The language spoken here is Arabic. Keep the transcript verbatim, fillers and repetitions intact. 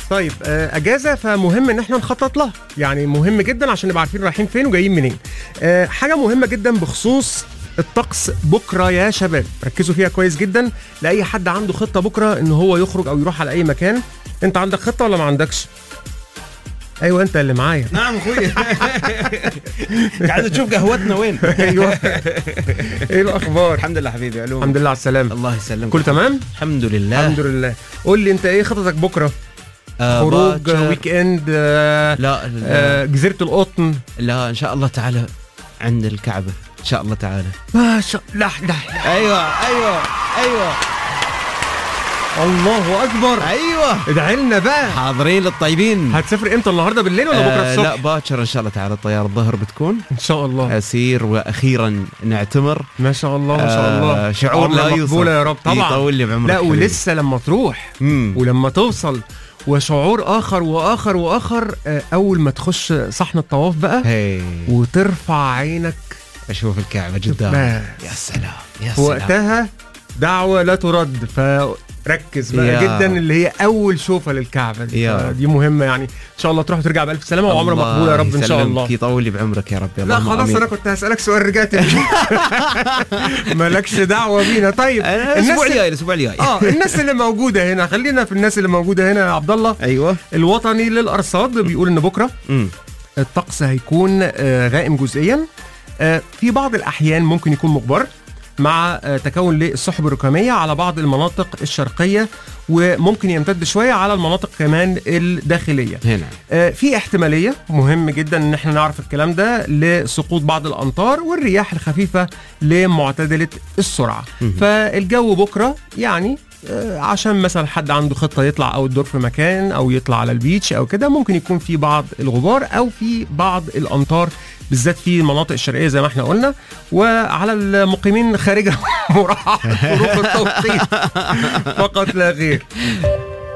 طيب آه، اجازه فمهم ان احنا نخطط لها، يعني مهم جدا عشان نبقى عارفين رايحين فين وجايين منين. آه، حاجه مهمه جدا بخصوص الطقس بكره يا شباب، ركزوا فيها كويس جدا لاي حد عنده خطه بكره ان هو يخرج او يروح على اي مكان. انت عندك خطه ولا ما عندكش؟ ايوه انت اللي معايا. نعم اخويا. قاعد تشوف قهوتنا وين؟ ايوه. ايه الاخبار؟ الحمد لله حبيبي. علوم. الحمد لله على السلامه. الله يسلمك. كله تمام الحمد لله. الحمد لله. قول لي انت ايه خطتك بكره؟ آه خروج باكر. ويك اند آه لا لا, آه جزيره القطن؟ لا ان شاء الله تعالى عند الكعبه ان شاء الله تعالى. ما شاء الله. لا ايوه ايوه ايوه الله اكبر. ايوه ادعي لنا بقى. حاضرين للطيبين. هتسافر امتى؟ النهارده بالليل ولا بكره آه الصبح؟ لا باكر ان شاء الله تعالى. الطياره الظهر بتكون ان شاء الله. اسير واخيرا نعتمر. ما شاء الله ما شاء الله. آه شعور لا يوصف. مقبوله يا رب طبعا. يطول لي بعمرك. لا حبيبي. ولسه لما تروح مم. ولما توصل وشعور اخر واخر واخر. آه، اول ما تخش صحن الطواف بقى هي وترفع عينك اشوف الكعبه قدام. بس. يا سلام يا سلام. وقتها دعوة لا ترد، فركز بقى يا. جدا اللي هي أول شوفة للكعبة دي. يا. دي مهمة يعني. إن شاء الله تروح وترجع بألف سلامة وعمرة مقبولة يا رب إن شاء الله. يطول لي بعمرك يا رب. لا اللهم خلاص آمين. أنا كنت هسألك سؤال رجعت مالكش دعوة بينا. طيب الأسبوع الجاي الأسبوع الجاي. اه الناس اللي موجودة هنا، خلينا في الناس اللي موجودة هنا يا عبد الله. أيوة. الوطني للأرصاد بيقول إن بكرة امم الطقس هيكون آه، غائم جزئيا. آه، في بعض الأحيان ممكن يكون مغبر مع آه، تكون للسحب الركامية على بعض المناطق الشرقية، وممكن يمتد شوية على المناطق كمان الداخلية. هنا آه، في احتمالية مهم جدا ان احنا نعرف الكلام ده لسقوط بعض الامطار والرياح الخفيفة لمعتدلة السرعة. مهم. فالجو بكرة يعني آه، عشان مثلا حد عنده خطة يطلع او الدور في مكان او يطلع على البيتش او كده، ممكن يكون في بعض الغبار او في بعض الامطار بالذات في المناطق الشرقية زي ما احنا قلنا. وعلى المقيمين خارج مراعاة ظروف التوقيت فقط لا غير.